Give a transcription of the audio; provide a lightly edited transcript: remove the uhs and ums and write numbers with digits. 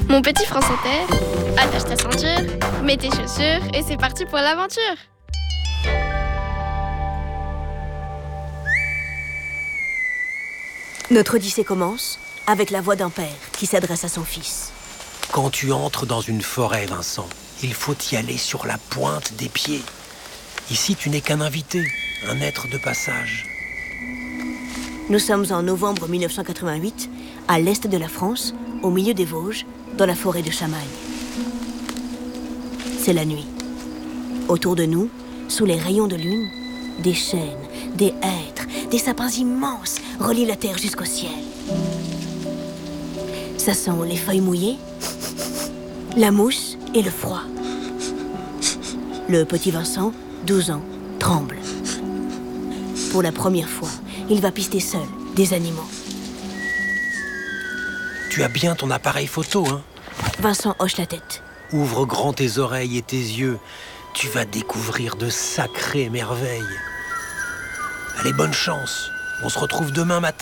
Mon petit France Inter, attache ta ceinture, mets tes chaussures et c'est parti pour l'aventure. Notre odyssée commence avec la voix d'un père qui s'adresse à son fils. Quand tu entres dans une forêt, Vincent, il faut y aller sur la pointe des pieds. Ici, tu n'es qu'un invité, un être de passage. Nous sommes en novembre 1988, à l'est de la France, au milieu des Vosges, dans la forêt de Chamagne. C'est la nuit. Autour de nous, sous les rayons de lune, des chênes, des hêtres, des sapins immenses relient la terre jusqu'au ciel. Ça sent les feuilles mouillées, la mousse et le froid. Le petit Vincent, 12 ans, tremble. Pour la première fois, il va pister seul des animaux. Tu as bien ton appareil photo, hein? Vincent hoche la tête. Ouvre grand tes oreilles et tes yeux. Tu vas découvrir de sacrées merveilles. Allez, bonne chance. On se retrouve demain matin.